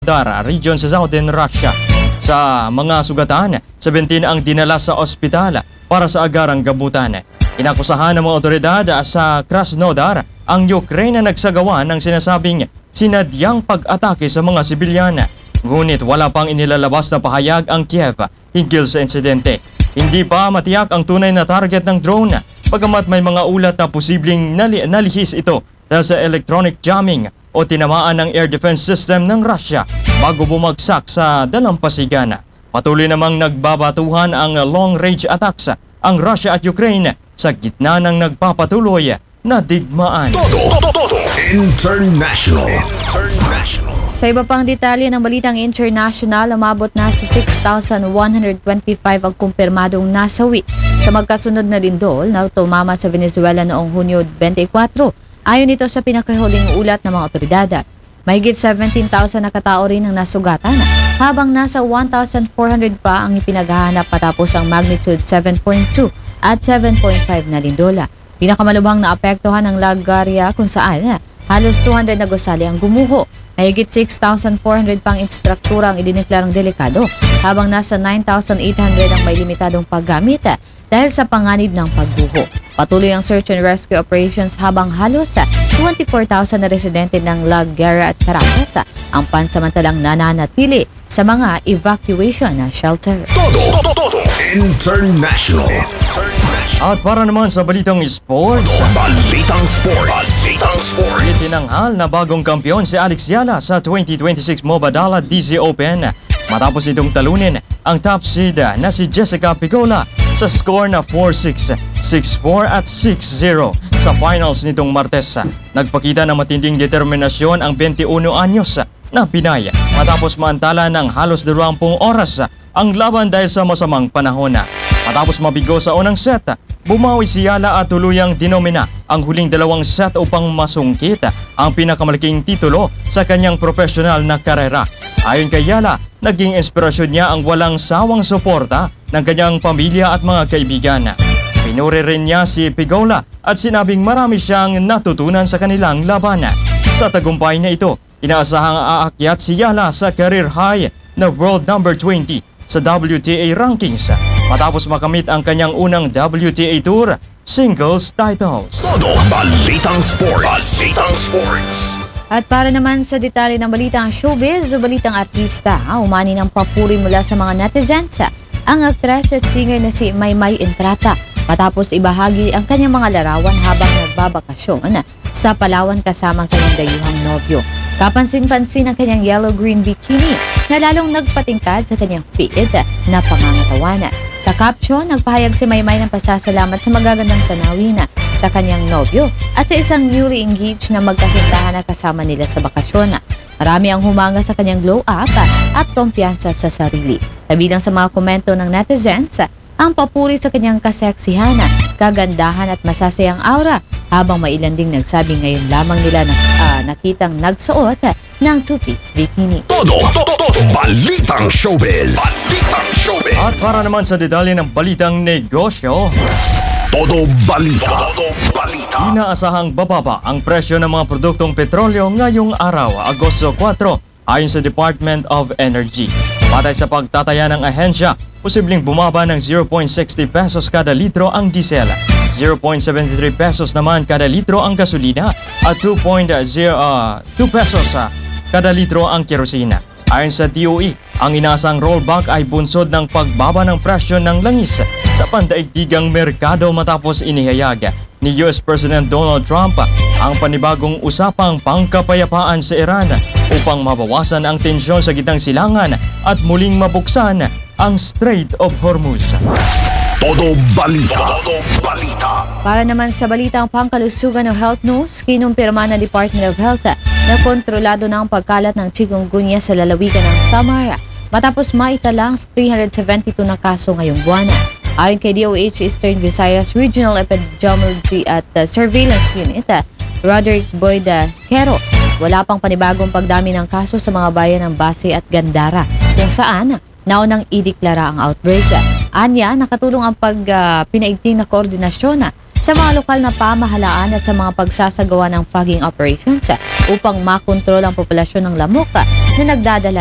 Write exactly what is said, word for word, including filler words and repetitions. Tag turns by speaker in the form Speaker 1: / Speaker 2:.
Speaker 1: Dara region sa Southern Russia. Sa mga sugatan, seventeen ang dinala sa ospital para sa agarang gamutan. Inakusahan ng mga otoridad sa Krasnodar ang Ukraine na nagsagawa ng sinasabing sinadyang pag-atake sa mga sibilyan. Ngunit wala pang inilalabas na pahayag ang Kiev hinggil sa insidente. Hindi pa matiyak ang tunay na target ng drone, bagamat may mga ulat na posibleng nali- nalihis ito dahil sa electronic jamming o tinamaan ng air defense system ng Russia bago bumagsak sa dalampasigan. Patuloy namang nagbabatuhan ang long-range attacks ang Russia at Ukraine sa gitna ng nagpapatuloy na digmaan.
Speaker 2: Todo, todo, todo. International. International.
Speaker 3: Sa iba pang detalye ng balitang international, umabot na sa six thousand one hundred twenty-five ang kumpirmadong nasawi sa magkasunod na lindol na tumama sa Venezuela noong Hunyo twenty-four. Ayon ito sa pinakahuling ulat ng mga otoridad. Mahigit seventeen thousand na katao rin ang nasugatan, habang nasa one thousand four hundred pa ang ipinaghahanap patapos ang magnitude seven point two at seven point five na lindola. Pinakamalubhang naapektuhan ang Lagaria kung saan halos two hundred na gusali ang gumuho. Mahigit six thousand four hundred pang instruktura ang idineklarang delikado, habang nasa nine thousand eight hundred ang may limitadong paggamit dahil sa panganib ng pagguho. Patuloy ang search and rescue operations habang halos twenty-four thousand na residente ng La Guera at Caracas ang pansamantalang nananatili sa mga evacuation na shelter.
Speaker 2: Todo, todo, todo. International. International.
Speaker 1: At para naman sa balitang sports,
Speaker 2: Balitang sports. Balitang sports.
Speaker 1: itinanghal na bagong kampiyon si Alex Yala sa twenty twenty-six Mobadala D Z Open matapos itong talunin ang top seed na si Jessica Picola sa score na four six, six four at six zero sa finals nitong Martes. Nagpakita ng matinding determinasyon ang twenty-one anyos na Pinay matapos maantala ng halos dalawampung oras ang laban dahil sa masamang panahon. Matapos mabigo sa unang set, bumawi si Yala at tuluyang dinomina ang huling dalawang set upang masungkit ang pinakamalaking titulo sa kanyang profesional na karera. Ayon kay Yala, naging inspirasyon niya ang walang sawang suporta ng kanyang pamilya at mga kaibigan. Pinuri rin niya si Pigola at sinabing marami siyang natutunan sa kanilang laban. Sa tagumpay na ito, inaasahang aakyat si Yala sa career high na world number twenty sa W T A rankings matapos makamit ang kanyang unang W T A Tour singles titles.
Speaker 2: Todo. Balitang sports. Balitang sports.
Speaker 3: At para naman sa detalye ng balitang showbiz o balitang artista, umani ng papuri mula sa mga netizens ang aktres at singer na si Maymay Entrata matapos ibahagi ang kanyang mga larawan habang nagbabakasyon sa Palawan kasama ang kanyang dayuhang nobyo. Kapansin-pansin ang kanyang yellow-green bikini na lalong nagpatingkad sa kanyang feed na pangangatawan. Sa caption, nagpahayag si Maymay ng pasasalamat sa magagandang tanawin sa kanyang nobyo at sa isang newly engaged na magkasintahan na kasama nila sa bakasyon. Marami ang humanga sa kanyang glow up at kumpiyansa sa sarili. Kabilang sa mga komento ng netizens, ang papuri sa kanyang kaseksihan, kagandahan at masasayang aura, habang mailan ding nagsabi ngayon lamang nila na uh, nakitang nagsuot ng two-piece bikini.
Speaker 2: Todo, todo, todo. Balitang showbiz. Balitang showbiz.
Speaker 1: At para naman sa detalye ng balitang negosyo,
Speaker 2: Todo balita. Todo balita.
Speaker 1: inaasahang bababa ang presyo ng mga produktong petrolyo ngayong araw, Agosto four, ayon sa Department of Energy. Batay sa pagtataya ng ahensya, posibleng bumaba ng zero point six zero pesos kada litro ang diesel, zero point seven three pesos naman kada litro ang gasolina at two point zero two pesos uh, kada litro ang kerosina. Ayon sa D O E, ang inaasang rollback ay bunsod ng pagbaba ng presyo ng langis sa pandaigdigang merkado matapos inihayag ni U S President Donald Trump ang panibagong usapang pangkapayapaan sa Iran upang mabawasan ang tensyon sa gitnang silangan at muling mabuksan ang Strait of Hormuz.
Speaker 2: Todo balita. Todo balita.
Speaker 3: Para naman sa balitang pangkalusugan o health news, kinumpirma ng Department of Health na kontrolado na ang pagkalat ng chikungunya sa lalawigan ng Samar matapos maitalang three hundred seventy-two na kaso ngayong buwan. Ayon kay D O H Eastern Visayas Regional Epidemiology at uh, Surveillance Unit, uh, Roderick Boyd uh, Quero, wala pang panibagong pagdami ng kaso sa mga bayan ng Base at Gandara kung saan naunang ideklara ang outbreak. Anya, nakatulong ang pag uh, pinaigting na koordinasyon sa mga lokal na pamahalaan at sa mga pagsasagawa ng fogging operations upang makontrol ang populasyon ng lamok na nagdadala